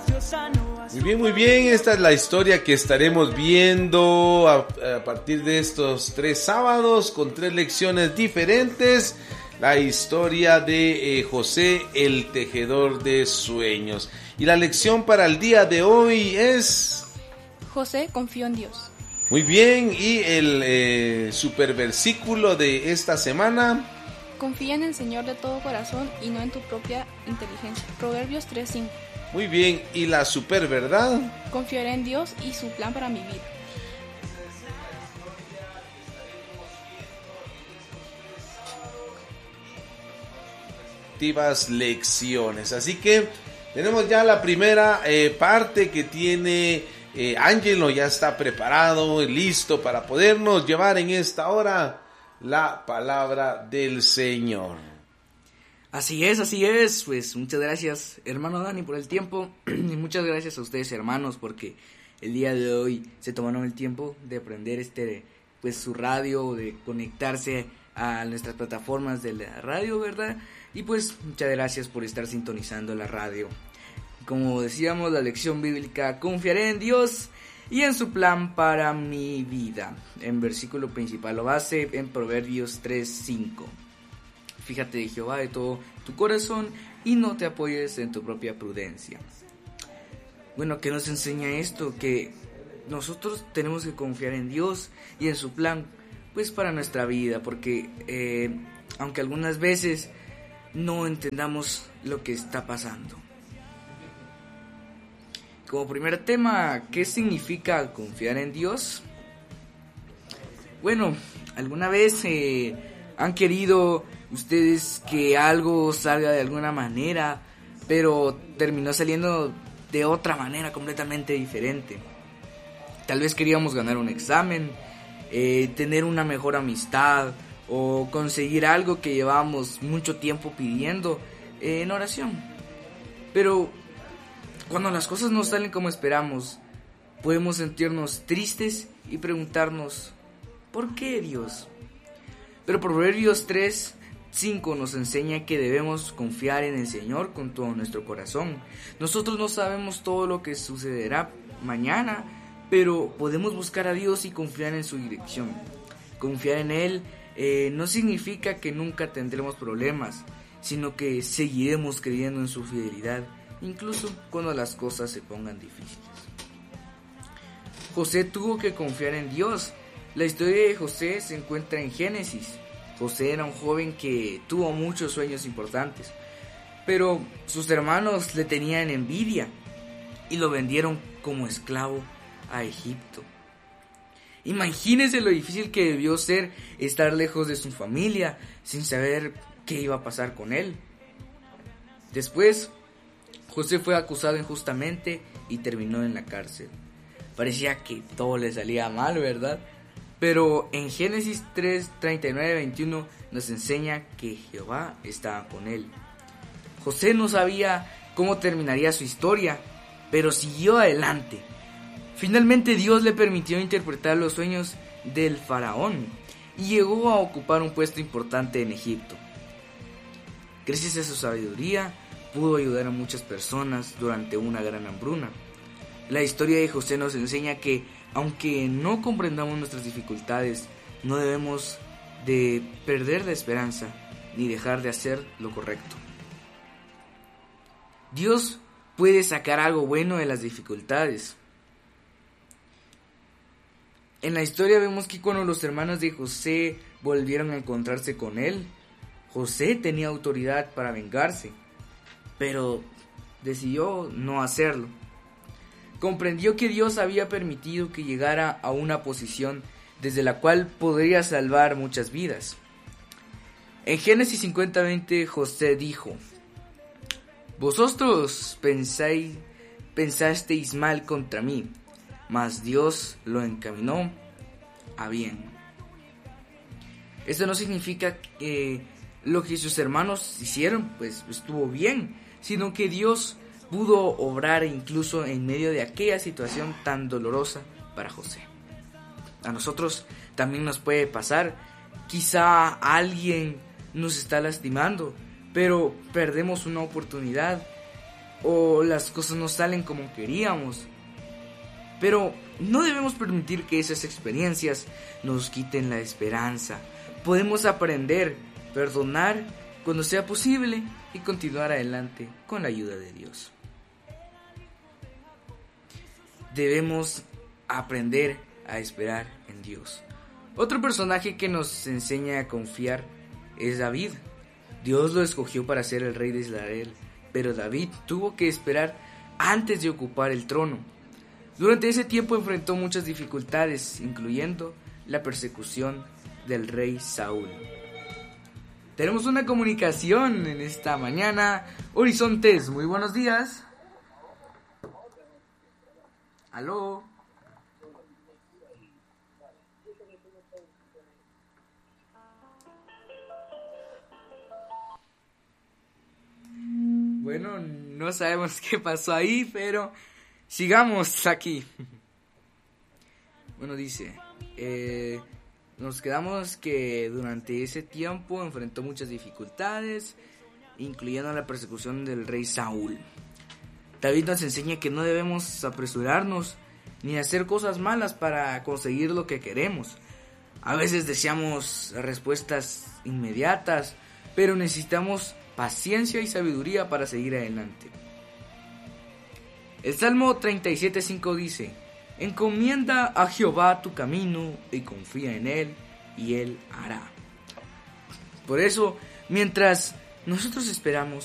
Muy bien, esta es la historia que estaremos viendo a partir de estos 3 sábados con 3 lecciones diferentes. La historia de José, el tejedor de sueños. Y la lección para el día de hoy es... José confió en Dios. Muy bien, y el superversículo de esta semana... Confía en el Señor de todo corazón y no en tu propia inteligencia. Proverbios 3:5. Muy bien, y la super verdad. Confiaré en Dios y su plan para mi vida. Lecciones. Así que tenemos ya la primera parte que tiene Ángelo, ya está preparado y listo para podernos llevar en esta hora la palabra del Señor. Así es, pues muchas gracias hermano Dani por el tiempo y muchas gracias a ustedes hermanos porque el día de hoy se tomaron el tiempo de aprender pues su radio, de conectarse a nuestras plataformas de la radio, ¿verdad? Y pues muchas gracias por estar sintonizando la radio. Como decíamos, la lección bíblica, confiaré en Dios y en su plan para mi vida. En versículo principal o base en Proverbios 3:5. Fíjate de Jehová de todo tu corazón y no te apoyes en tu propia prudencia. Bueno, ¿qué nos enseña esto? Que nosotros tenemos que confiar en Dios y en su plan, pues para nuestra vida, porque aunque algunas veces no entendamos lo que está pasando. Como primer tema, ¿qué significa confiar en Dios? Bueno, ¿alguna vez han querido ustedes que algo salga de alguna manera, pero terminó saliendo de otra manera completamente diferente? Tal vez queríamos ganar un examen, tener una mejor amistad o conseguir algo que llevábamos mucho tiempo pidiendo en oración. Pero cuando las cosas no salen como esperamos, podemos sentirnos tristes y preguntarnos, ¿por qué Dios? Pero Proverbios 3:5 nos enseña que debemos confiar en el Señor con todo nuestro corazón. Nosotros no sabemos todo lo que sucederá mañana, pero podemos buscar a Dios y confiar en su dirección. Confiar en Él no significa que nunca tendremos problemas, sino que seguiremos creyendo en su fidelidad, incluso cuando las cosas se pongan difíciles. José tuvo que confiar en Dios. La historia de José se encuentra en Génesis. José era un joven que tuvo muchos sueños importantes, pero sus hermanos le tenían envidia y lo vendieron como esclavo a Egipto. Imagínense lo difícil que debió ser estar lejos de su familia sin saber qué iba a pasar con él. Después, José fue acusado injustamente y terminó en la cárcel. Parecía que todo le salía mal, ¿verdad? Pero en Génesis 3:39-21 nos enseña que Jehová estaba con él. José no sabía cómo terminaría su historia, pero siguió adelante. Finalmente Dios le permitió interpretar los sueños del faraón y llegó a ocupar un puesto importante en Egipto. Gracias a su sabiduría, pudo ayudar a muchas personas durante una gran hambruna. La historia de José nos enseña que, aunque no comprendamos nuestras dificultades, no debemos de perder la esperanza ni dejar de hacer lo correcto. Dios puede sacar algo bueno de las dificultades. En la historia vemos que cuando los hermanos de José volvieron a encontrarse con él, José tenía autoridad para vengarse, pero decidió no hacerlo. Comprendió que Dios había permitido que llegara a una posición desde la cual podría salvar muchas vidas. En Génesis 50:20 José dijo: Vosotros pensasteis mal contra mí, mas Dios lo encaminó a bien. Esto no significa que lo que sus hermanos hicieron pues estuvo bien, sino que Dios pudo obrar incluso en medio de aquella situación tan dolorosa para José. A nosotros también nos puede pasar, quizá alguien nos está lastimando, pero perdemos una oportunidad o las cosas no salen como queríamos. Pero no debemos permitir que esas experiencias nos quiten la esperanza. Podemos aprender, perdonar cuando sea posible y continuar adelante con la ayuda de Dios. Debemos aprender a esperar en Dios. Otro personaje que nos enseña a confiar es David. Dios lo escogió para ser el rey de Israel, pero David tuvo que esperar antes de ocupar el trono. Durante ese tiempo enfrentó muchas dificultades, incluyendo la persecución del rey Saúl. Tenemos una comunicación en esta mañana. Horizontes, muy buenos días. ¿Aló? Bueno, no sabemos qué pasó ahí, pero sigamos aquí. Bueno, dice, nos quedamos que durante ese tiempo enfrentó muchas dificultades, incluyendo la persecución del rey Saúl. David nos enseña que no debemos apresurarnos ni hacer cosas malas para conseguir lo que queremos. A veces deseamos respuestas inmediatas, pero necesitamos paciencia y sabiduría para seguir adelante. El Salmo 37:5 dice: encomienda a Jehová tu camino y confía en Él, y Él hará. Por eso, mientras nosotros esperamos,